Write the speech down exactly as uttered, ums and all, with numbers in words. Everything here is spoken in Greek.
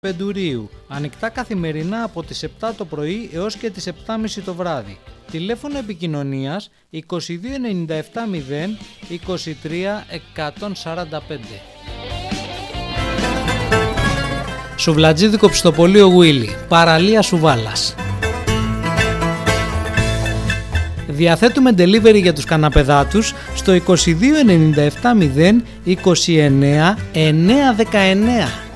Πεντουρίου. Ανοιχτά καθημερινά από τις επτά το πρωί έως και τις επτά και μισή το βράδυ. Τηλέφωνο επικοινωνίας είκοσι δύο ενενήντα επτά μηδέν είκοσι τρία εκατόν σαράντα πέντε. Σουβλατζίδικο Ψητοπολείο Γουίλι, παραλία Σουβάλας. Διαθέτουμε delivery για τους καναπεδάτους στο είκοσι δύο ενενήντα επτά μηδέν είκοσι εννέα εννιακόσια δεκαεννέα.